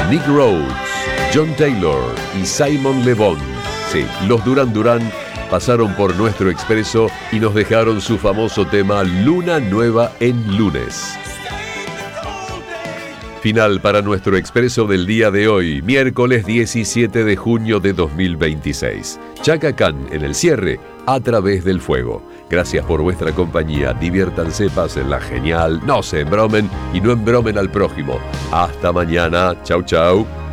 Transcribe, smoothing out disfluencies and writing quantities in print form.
Nick Rhodes, John Taylor y Simon Le Bon. Sí, los Duran Duran pasaron por nuestro expreso y nos dejaron su famoso tema Luna Nueva en lunes. Final para nuestro expreso del día de hoy, miércoles 17 de junio de 2026. Chaka Khan en el cierre, A Través del Fuego. Gracias por vuestra compañía, diviértanse, pásenla genial, no se embromen y no embromen al prójimo. Hasta mañana, chau chau.